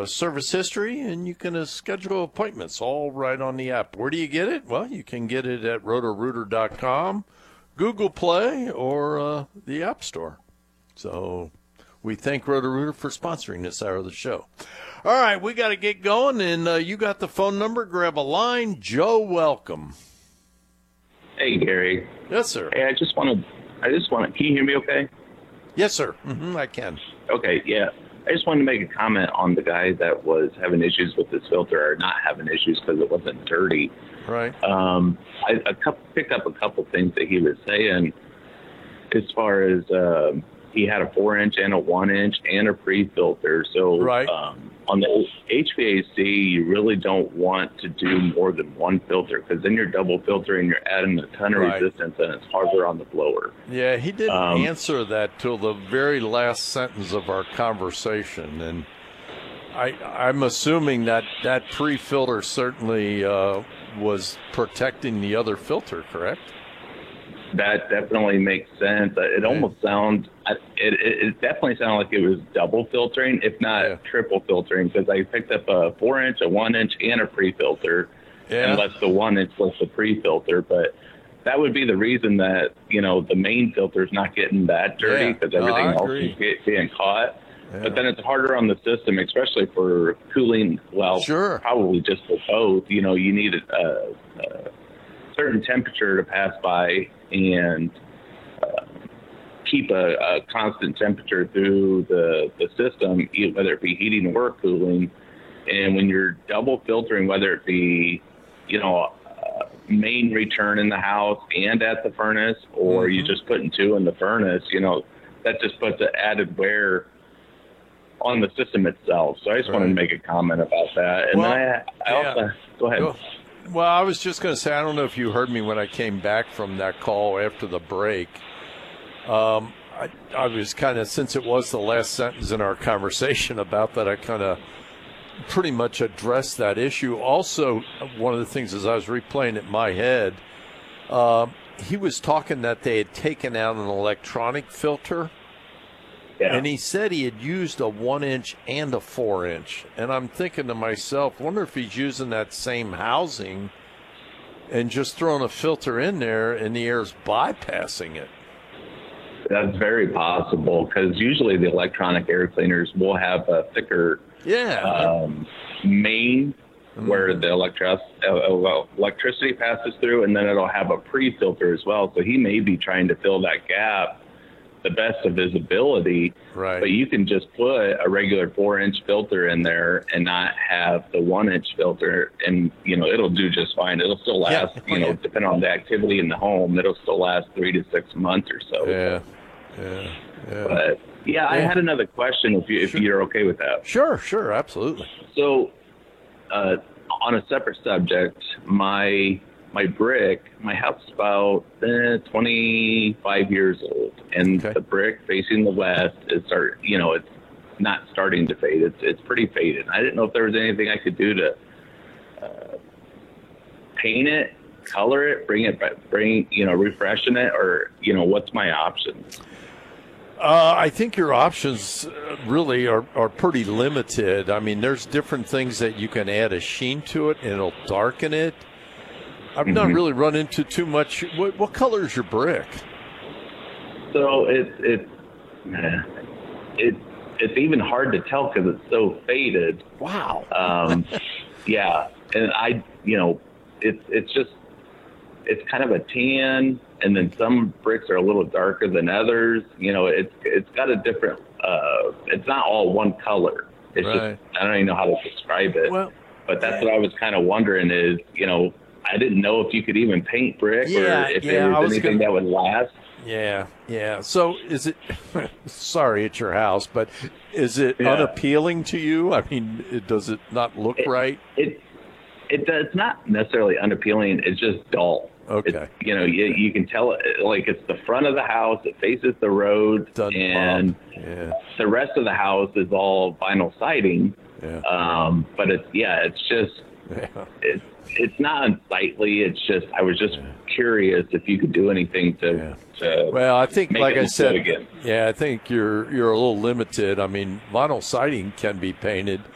service history, and you can schedule appointments all right on the app. Where do you get it? Well, you can get it at rotorooter.com, Google Play, or the App Store. So we thank Roto-Rooter for sponsoring this hour of the show. All right, we got to get going, and you got the phone number. Grab a line. Joe, welcome. Hey, Gary. Yes, sir. Hey, I just want to, can you hear me okay? Yes, sir. I can. Okay, yeah. I just wanted to make a comment on the guy that was having issues with his filter, or not having issues because it wasn't dirty. Right. I picked up a couple things that he was saying as far as he had a 4-inch and a 1-inch and a pre-filter. So right. On the HVAC, you really don't want to do more than one filter, because then you're double filtering, you're adding a ton of resistance, and it's harder on the blower. Yeah, he didn't answer that till the very last sentence of our conversation, and I'm assuming that pre-filter certainly was protecting the other filter, correct? That definitely makes sense. It almost it definitely sounded like it was double filtering, if not triple filtering, because I picked up a 4-inch, a 1-inch, and a pre-filter, unless the 1-inch was the pre-filter. But that would be the reason that, the main filter is not getting that dirty, because everything else is being caught. Yeah. But then it's harder on the system, especially for cooling. Well, probably just for both. You need a certain temperature to pass by and keep a constant temperature through the system, whether it be heating or cooling. And when you're double filtering, whether it be, main return in the house and at the furnace, or you just putting two in the furnace, that just puts an added wear on the system itself. So I just wanted to make a comment about that. And then I also, go ahead. Well, I was just going to say, I don't know if you heard me when I came back from that call after the break. I was kind of, since it was the last sentence in our conversation about that, I kind of pretty much addressed that issue. Also, one of the things as I was replaying it in my head, he was talking that they had taken out an electronic filter. Yeah. And he said he had used a 1-inch and a 4-inch. And I'm thinking to myself, wonder if he's using that same housing and just throwing a filter in there and the air's bypassing it. That's very possible, because usually the electronic air cleaners will have a thicker main where the electricity passes through, and then it'll have a pre-filter as well. So he may be trying to fill that gap the best of his ability, but you can just put a regular 4-inch filter in there and not have the 1-inch filter, and it'll do just fine. It'll still last, depending on the activity in the home, it'll still last 3 to 6 months or so. But I had another question if you're okay with that. Sure, absolutely. So on a separate subject, my brick, my house is about 25 years old, and the brick facing the west is it's not starting to fade. It's pretty faded. I didn't know if there was anything I could do to paint it, color it, refreshing it, or what's my options? I think your options really are pretty limited. I mean, there's different things that you can add a sheen to it, and it'll darken it. I've not really run into too much. What color is your brick? So it's even hard to tell because it's so faded. Wow. And it's kind of a tan, and then some bricks are a little darker than others. It's got a different. It's not all one color. It's just, I don't even know how to describe it. Well, but that's what I was kind of wondering is, I didn't know if you could even paint brick or if there was anything that would last. Yeah. So is it, sorry, it's your house, but is it unappealing to you? I mean, does it not look right? It's not necessarily unappealing. It's just dull. Okay. You can tell it, like it's the front of the house. It faces the road, and the rest of the house is all vinyl siding. Yeah. But it's not unsightly. It's just, I was just curious if you could do anything to well, I think, make like it I said, again. I think you're a little limited. I mean, vinyl siding can be painted.